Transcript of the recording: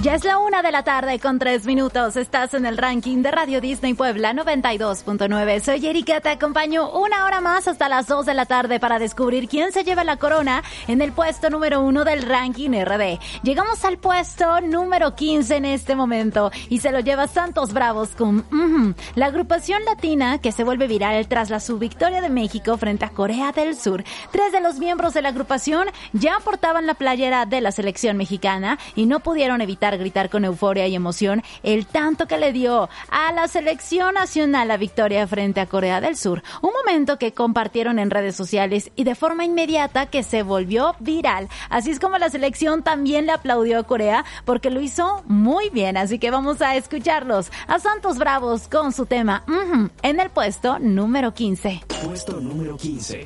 Ya es la 1:03 p.m. Estás en el ranking de Radio Disney Puebla 92.9. Soy Erika, te acompaño una hora más hasta las 2 p.m. para descubrir quién se lleva la corona en el puesto número 1 del ranking RD. Llegamos al puesto número 15 en este momento y se lo lleva Santos Bravos con la agrupación latina que se vuelve viral tras la subvictoria de México frente a Corea del Sur. 3 de los miembros de la agrupación ya portaban la playera de la selección mexicana y no pudieron evitar gritar con euforia y emoción el tanto que le dio a la selección nacional la victoria frente a Corea del Sur. Un momento que compartieron en redes sociales y de forma inmediata que se volvió viral. Así es como la selección también le aplaudió a Corea porque lo hizo muy bien. Así que vamos a escucharlos a Santos Bravos con su tema en el puesto número 15. Puesto número 15.